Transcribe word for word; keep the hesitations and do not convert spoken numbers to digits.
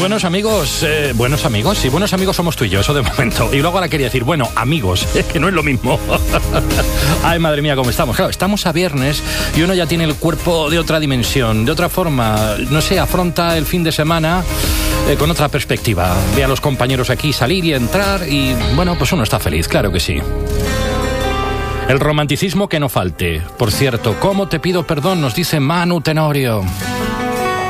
Buenos amigos, eh, buenos amigos, sí, buenos amigos somos tú y yo, eso de momento. Y luego ahora quería decir, bueno, amigos, es que no es lo mismo. Ay, madre mía, cómo estamos. Claro, estamos a viernes y uno ya tiene el cuerpo de otra dimensión, de otra forma. No sé, afronta el fin de semana eh, con otra perspectiva. Ve a los compañeros aquí salir y entrar y, bueno, pues uno está feliz, claro que sí. El romanticismo que no falte. Por cierto, ¿cómo te pido perdón? Nos dice Manu Tenorio.